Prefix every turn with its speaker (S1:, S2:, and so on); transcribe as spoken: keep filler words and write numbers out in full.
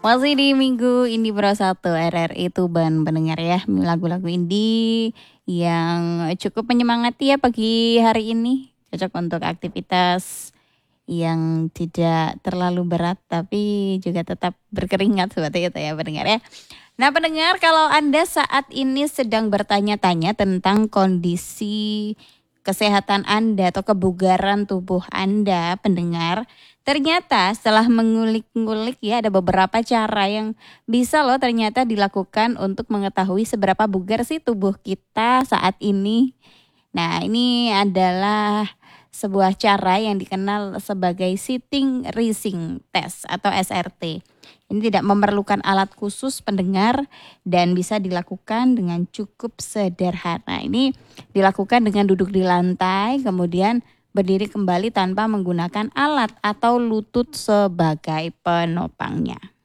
S1: Masih di Minggu Indie Pro satu R R I Tuban pendengar ya. Lagu-lagu indie yang cukup menyemangati ya pagi hari ini. Cocok untuk aktivitas yang tidak terlalu berat tapi juga tetap berkeringat seperti itu ya pendengar ya. Nah pendengar, kalau Anda saat ini sedang bertanya-tanya tentang kondisi kesehatan Anda atau kebugaran tubuh Anda pendengar, ternyata setelah mengulik-ngulik ya ada beberapa cara yang bisa loh ternyata dilakukan untuk mengetahui seberapa bugar sih tubuh kita saat ini. Nah ini adalah sebuah cara yang dikenal sebagai sitting rising test atau S R T. Ini tidak memerlukan alat khusus pendengar dan bisa dilakukan dengan cukup sederhana. Ini dilakukan dengan duduk di lantai, kemudian berdiri kembali tanpa menggunakan alat atau lutut sebagai penopangnya.